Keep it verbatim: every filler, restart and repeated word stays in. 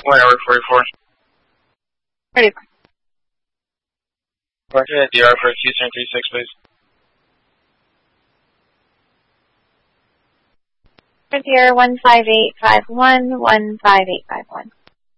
One hour forty-four. Ready. Okay, D R for Houston three six, please. Frontier one five eight five one, one five eight five one.